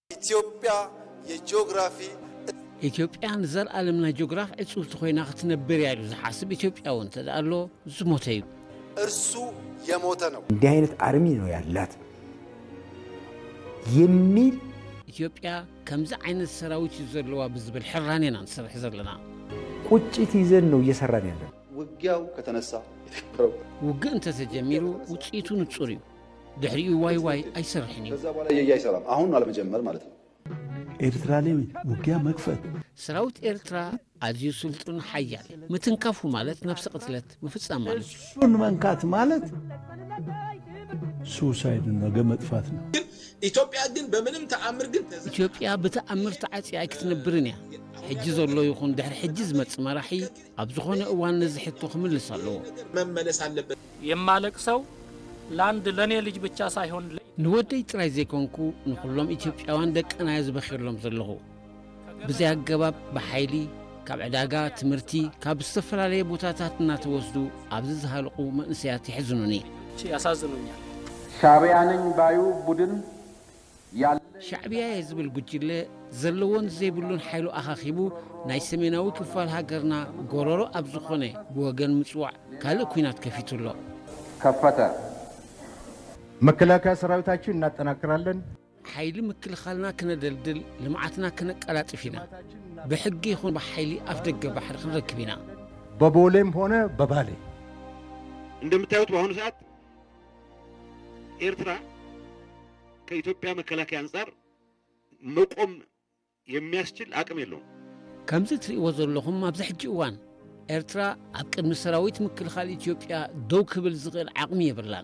ኢትዮጵያ የጂኦግራፊ ኢትዮጵያን ዘርአለምና ጂኦግራፊ እጹብ ተኮይና ክትነብር ያሉ ዝሓስብ ኢትዮጵያውን ተዳሎ ዝሞተዩ እርሱ የሞተ ነው። እንዲህ አይነት አርሚ ነው ያላት የሚል ኢትዮጵያ ከምዛ አይነት ሰራዊት ይዘለዋ ብዝብል ሕራኔና ንሰርሕ ዘለና ቁጭት ይዘን ነው እየሰራን ያለን። ውጊያው ከተነሳ የተከበረው ውግእ እንተ ተጀሚሩ ውጽኢቱ ንጹር እዩ ድሕሪኡ ዋይ አይሰርሕን እዩ ከዛ በኋላ አይሰራም። አሁን አለመጀመር ማለት ነው። ኤርትራ ላይ ውጊያ መክፈት ሰራዊት ኤርትራ አዝዩ ስልጡን ሐያል ምትንካፉ ማለት ነፍስ ቅትለት መፍጻም ማለት እሱን መንካት ማለት ሱሳይድ ነው፣ ገመጥፋት ነው። ኢትዮጵያ ግን በምንም ተአምር ግን ኢትዮጵያ በተአምር ተዓጽያ አይክትነብርን ያ ሕጂ ዘሎ ይኹን ድሕሪ ሕጂ ዝመጽ መራሒ ኣብ ዝኾነ እዋን ነዝሕቶ ክምልስ ኣለዎ መመለስ አለበት። የማለቅሰው ላንድ ለኔ ልጅ ብቻ ሳይሆን ንወደይ ጥራይ ዘይኮንኩ ንኹሎም ኢትዮጵያውያን ደቀና ዝበኺርሎም ዘለኹ ብዘይ አገባብ በሓይሊ ካብ ዕዳጋ ትምህርቲ ካብ ዝተፈላለየ ቦታታት እናተወስዱ ኣብዚ ዝሃልቁ መንእስያት ይሕዝኑኒ ያሳዝኑኛል። ሻዕቢያ ነኝ ባዩ ቡድን ያለ ሻዕቢያ የዝብል ጉጅለ ዘለዎን ዘይብሉን ሓይሉ ኣኻኺቡ ናይ ሰሜናዊ ክፋል ሃገርና ጎረሮ ኣብ ዝኾነ ብወገን ምጽዋዕ ካልእ ኩናት ከፊቱሎ ከፈተ። መከላከያ ሰራዊታችን እናጠናክራለን። ሓይሊ ምክልኻልና ክነደልድል ልምዓትና ክነቀላጥፍ ኢና ብሕጊ ይኹን ብሓይሊ ኣፍ ደገ ባሕሪ ክንረክብ ኢና በቦሌም ሆነ በባሌ እንደምታዩት በአሁኑ ሰዓት ኤርትራ ከኢትዮጵያ መከላከያ አንፃር መቆም የሚያስችል አቅም የለውም። ከምዚ ትርእይዎ ዘለኹም ኣብዚ ሕጂ እዋን ኤርትራ ኣብ ቅድሚ ሰራዊት ምክልኻል ኢትዮጵያ ደው ክብል ዝኽእል ዓቕሚ የብላን።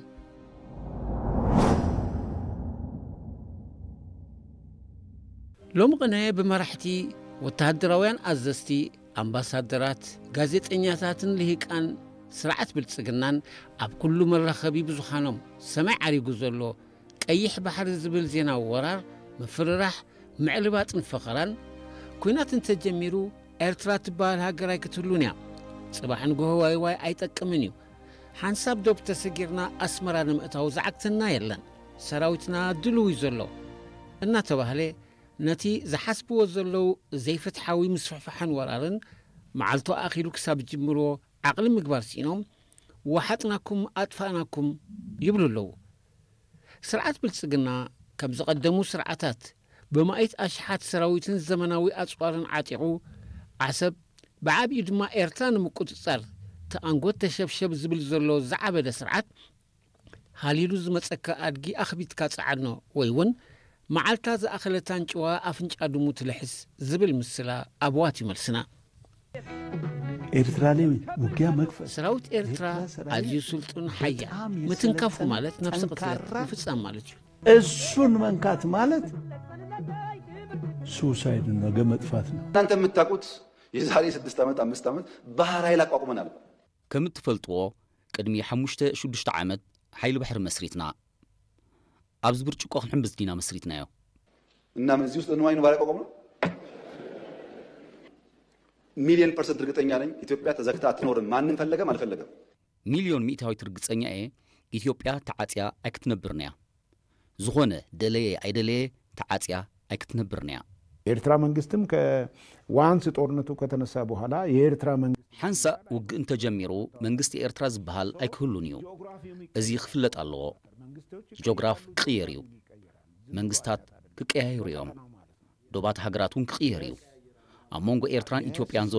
ሎሚ ቅነ ብመራሕቲ ወታደራውያን ኣዘዝቲ ኣምባሳደራት ጋዜጠኛታትን ልሂቃን ስርዓት ብልጽግናን ኣብ ኩሉ መራኸቢ ብዙኻኖም ሰማይ ዓሪጉ ዘሎ ቀይሕ ባሕሪ ዝብል ዜና ወራር ምፍርራሕ ምዕልባጥን ፈኸራን ኩናት እንተጀሚሩ ኤርትራ ትበሃል ሃገር ኣይክትህሉን እያ ጽባሕ ንግሆ ዋይ ኣይጠቅምን እዩ ሓንሳብ ዶብ ተሰጊርና ኣስመራ ንምእታው ዝዓግተና የለን ሰራዊትና ድልው እዩ ዘሎ እናተባህለ ነቲ ዝሓስብዎ ዘለዉ ዘይፍትሓዊ ምስፍሕፋሕን ወራርን መዓልቶ ኣኺሉ ክሳብ ጅምርዎ ዓቕሊ ምግባር ሲኖም ወሓጥናኩም ኣጥፋእናኩም ይብሉ ኣለዉ። ስርዓት ብልጽግና ከም ዝቐደሙ ስርዓታት ብማኢት ኣሽሓት ሰራዊትን ዘመናዊ ኣጽዋርን ዓጢቑ ዓሰብ ብዓብዩ ድማ ኤርትራ ንምቁፅጻር ተኣንጎት ተሸብሸብ ዝብል ዘሎ ዝዓበደ ስርዓት ሃሊሉ ዝመጸካ ኣድጊ ኣኽቢትካ ጸዓድኖ ወይ እውን መዓልታ ዝኣኸለታን ጭዋ ኣፍንጫ ድሙ ትልሕስ ዝብል ምስላ ኣብዋት ይመልስና። ኤርትራ ላይ ውጊያ መክፈት ሰራዊት ኤርትራ ኣዝዩ ስልጡን ሐያል ምትንካፉ ማለት ነፍስ ቅትለት መፍጻም ማለት እዩ። እሱን መንካት ማለት ሱሳይድ ነው፣ ገመጥፋት ነው። እናንተ የምታውቁት የዛሬ 6 ዓመት 5 ዓመት ባህር ኃይል አቋቁመናል። ከምትፈልጥዎ ቅድሚ 5-6 ዓመት ሓይሊ ባሕሪ መስሪትና ኣብዚ ብርጭቆ ክንሕምብዝ ዲና መስሪትናዮ እና እዚህ ውስጥ ነው ባሪያ አቋቁመ ነው። ሚሊዮን % እርግጠኛ ነኝ ኢትዮጵያ ተዘግታ አትኖርም። ማንንም ፈለገም አልፈለገም ሚሊዮን ሚእታዊት እርግጸኛ ኢትዮጵያ ተዓጽያ ኣይክትነብርንያ ዝኾነ ደለየ አይደለየ ተዓጽያ ኣይክትነብርንያ። ኤርትራ መንግስትም ከዋንስ ጦርነቱ ከተነሳ በኋላ የኤርትራ መንግስት ሓንሳ ውግእ እንተጀሚሩ መንግስቲ ኤርትራ ዝበሃል ኣይክህሉን እዩ። እዚ ክፍለጥ ኣለዎ። ጂኦግራፍ ክቕየር እዩ። መንግስታት ክቀያየሩ እዮም። ዶባት ሃገራት እውን ክቕየር እዩ። ኣብ መንጎ ኤርትራን ኢትዮጵያን